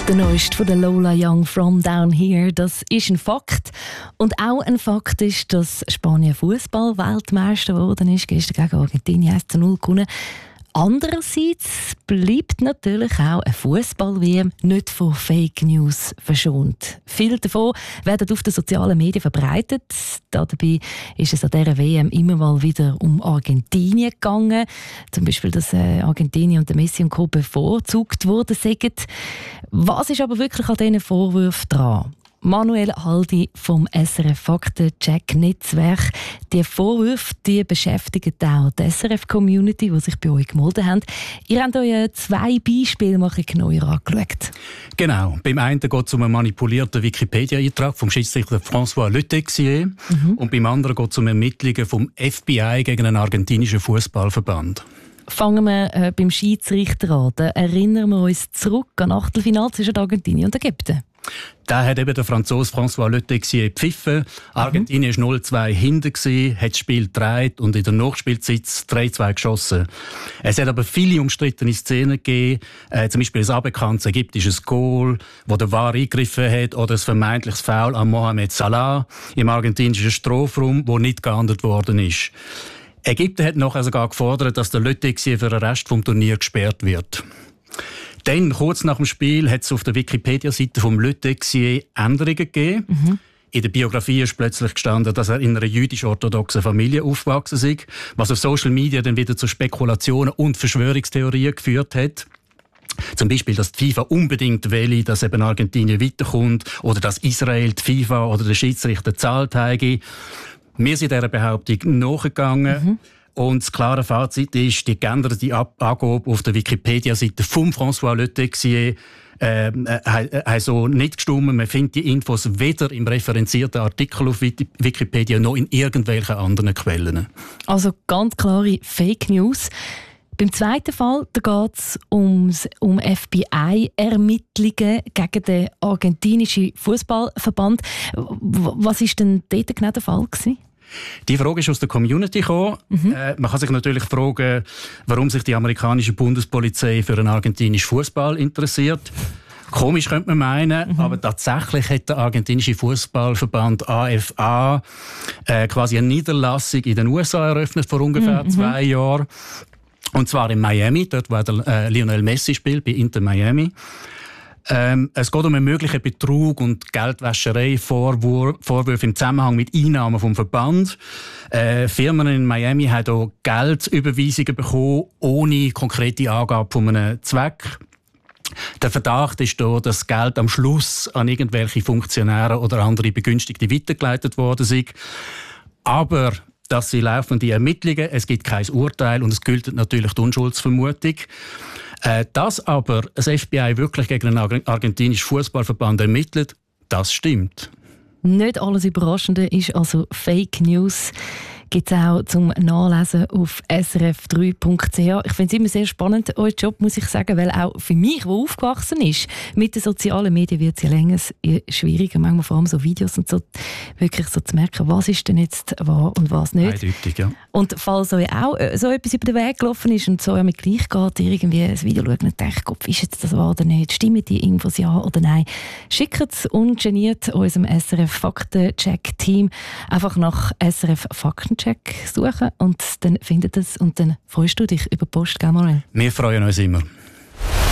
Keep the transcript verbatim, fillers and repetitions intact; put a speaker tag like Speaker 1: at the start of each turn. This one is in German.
Speaker 1: Der neueste von der Lola Young «From Down Here», das ist ein Fakt. Und auch ein Fakt ist, dass Spanien Fußball-Weltmeister geworden ist, gestern gegen Argentinien eins zu null gewonnen. Andererseits bleibt natürlich auch eine Fußball-W M nicht von Fake News verschont. Viele davon werden auf den sozialen Medien verbreitet. Dabei ist es an dieser W M immer mal wieder um Argentinien gegangen. Zum Beispiel, dass äh, Argentinien und der Messi und Co. bevorzugt worden sind. Was ist aber wirklich an diesen Vorwürfen dran? Manuel Haldi vom S R F Faktencheck-Netzwerk. Die Vorwürfe die beschäftigen auch die S R F-Community, die sich bei euch gemeldet haben. Ihr habt euch zwei Beispiele mal genauer angeschaut.
Speaker 2: Genau. Beim einen geht es um einen manipulierten Wikipedia-Eintrag vom Schiedsrichter François Le Texier. Mhm. Und beim anderen geht es um Ermittlungen vom F B I gegen einen argentinischen Fußballverband.
Speaker 1: Fangen wir äh, beim Schiedsrichter an. Da erinnern wir uns zurück an Achtelfinale zwischen Argentinien und Ägypten.
Speaker 2: Da hat eben der Franzose François Le Texier gepfiffen. Argentinien war null zwei hinten, hat das Spiel gedreht und in der Nachspielzeit drei zwei geschossen. Es hat aber viele umstrittene Szenen gegeben, äh, zum Beispiel ein aberkanntes ägyptisches Goal, wo der V A R eingegriffen hat, oder ein vermeintliches Foul an Mohamed Salah im argentinischen Strafraum, wo nicht geahndet worden ist. Ägypten hat nachher sogar gefordert, dass der Le Texier für den Rest des Turniers gesperrt wird. Dann, kurz nach dem Spiel, hat es auf der Wikipedia-Seite vom Le Texier Änderungen gegeben. Mhm. In der Biografie ist plötzlich gestanden, dass er in einer jüdisch-orthodoxen Familie aufgewachsen ist, was auf Social Media dann wieder zu Spekulationen und Verschwörungstheorien geführt hat. Zum Beispiel, dass die FIFA unbedingt will, dass eben Argentinien weiterkommt, oder dass Israel die FIFA oder den Schiedsrichter zahlt habe. Wir sind dieser Behauptung nachgegangen. Mhm. Und das klare Fazit ist, die geänderte Angabe auf der Wikipedia-Seite von François Le Texier äh, äh, hat so nicht gestimmt. Man findet die Infos weder im referenzierten Artikel auf Wikipedia noch in irgendwelchen anderen Quellen.
Speaker 1: Also ganz klare Fake News. Beim zweiten Fall geht es um F B I-Ermittlungen gegen den argentinischen Fußballverband. Was war denn dort genau der Fall gewesen?
Speaker 2: Die Frage ist aus der Community gekommen. Mhm. Äh, man kann sich natürlich fragen, warum sich die amerikanische Bundespolizei für den argentinischen Fußball interessiert. Komisch könnte man meinen, mhm. aber tatsächlich hat der argentinische Fußballverband A F A äh, quasi eine Niederlassung in den U S A eröffnet vor ungefähr mhm. zwei Jahren. Und zwar in Miami, dort wo der, äh, Lionel Messi spielt, bei Inter Miami. Ähm, es geht um einen möglichen Betrug und Geldwäscherei-Vorwürfe im Zusammenhang mit Einnahmen vom Verband. Äh, Firmen in Miami haben auch Geldüberweisungen bekommen, ohne konkrete Angabe von einem Zweck. Der Verdacht ist da, dass das Geld am Schluss an irgendwelche Funktionäre oder andere Begünstigte weitergeleitet worden ist. Aber das sind laufende Ermittlungen, es gibt kein Urteil und es gilt natürlich die Unschuldsvermutung. Äh, dass aber das F B I wirklich gegen einen argentinischen Fußballverband ermittelt, das stimmt.
Speaker 1: Nicht alles Überraschende ist also Fake News. Gibt es auch zum Nachlesen auf s r f drei punkt c h. Ich finde es immer sehr spannend, euer Job, muss ich sagen, weil auch für mich, der aufgewachsen ist, mit den sozialen Medien wird es ja länger schwieriger, manchmal vor allem so Videos und so, wirklich so zu merken, was ist denn jetzt wahr und was nicht.
Speaker 2: Eindeutig, ja.
Speaker 1: Und falls euch auch so etwas über den Weg gelaufen ist und so mit gleich geht, irgendwie ein Video schauen und denkt, Gott, ist jetzt das wahr oder nicht, stimmen die Infos ja oder nein, schickt es ungeniert unserem S R F Faktencheck-Team einfach nach S R F Faktencheck suchen und dann findet es und dann freust du dich über Post, gell Manuel?
Speaker 2: Wir freuen uns immer.